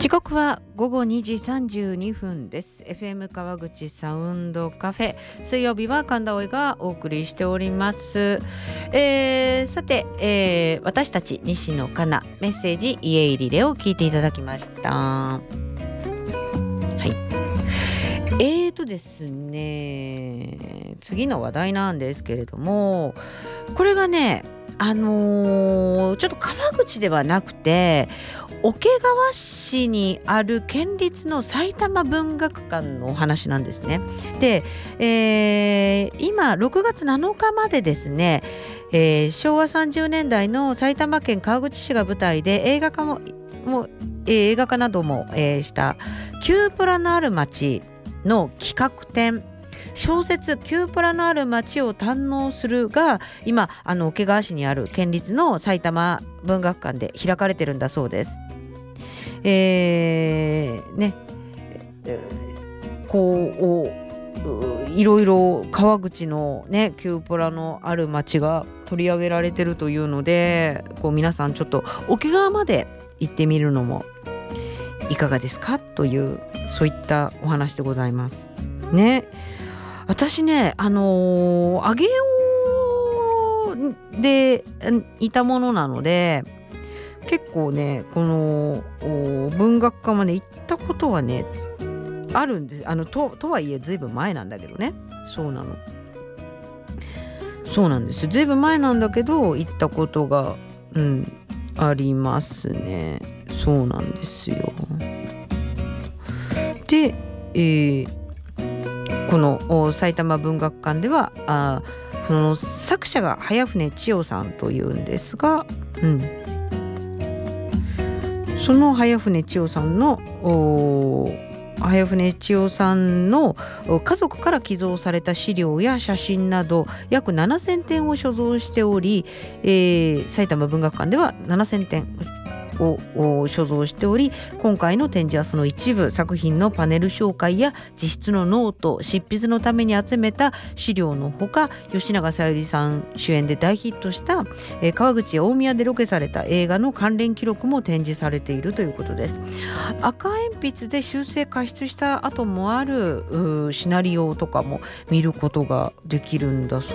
刻は午後2時32分です。 FM 川口サウンドカフェ、水曜日は神田葵がお送りしております。さて、私たち西野カナメッセージ家入りレを聞いていただきました。はい、ですね、次の話題なんですけれども、これがねちょっと川口ではなくて桶川市にある県立の埼玉文学館のお話なんですね。で、今6月7日までですね、昭和30年代の埼玉県川口市が舞台で映画化なども、したキュープラのある街の企画展、小説キュープラのある街を堪能するが今桶川市にある県立の埼玉文学館で開かれてるんだそうです。こういろいろ川口のねキュープラのある街が取り上げられてるというので、皆さんちょっと桶川まで行ってみるのもいかがですかという、そういったお話でございますね。私ね、上尾でいたものなので結構ねこの文学館まで行ったことはねあるんです。とはいえずいぶん前なんだけどね。そうなんですよ。ずいぶん前なんだけど行ったことが、ありますね。そうなんですよ。で、この埼玉文学館ではその作者が早船千代さんというんですが、その早船千代さんの家族から寄贈された資料や写真など約7000点を所蔵しており、埼玉文学館では7000点を所蔵しており、今回の展示はその一部、作品のパネル紹介や自筆のノート、執筆のために集めた資料のほか、吉永小百合さん主演で大ヒットした、川口や大宮でロケされた映画の関連記録も展示されているということです。赤鉛筆で修正加筆した後もあるシナリオとかも見ることができるんだそ